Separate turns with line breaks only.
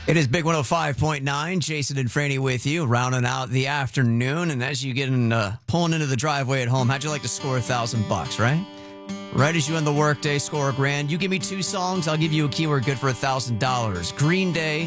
It is Big 105.9. Jason and Franny with you, rounding out the afternoon. And as you get pulling into the driveway at home, how'd you like to score $1,000, right? Right as you end the workday, score $1,000. You give me two songs, I'll give you a keyword good for $1,000. Green Day,